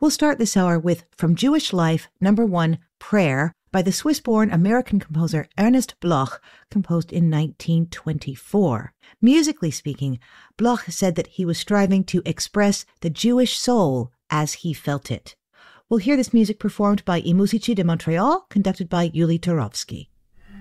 We'll start this hour with From Jewish Life, number 1, Prayer, by the Swiss-born American composer Ernest Bloch, composed in 1924. Musically speaking, Bloch said that he was striving to express the Jewish soul as he felt it. We'll hear this music performed by I Musici de Montreal, conducted by Yuli Turovsky.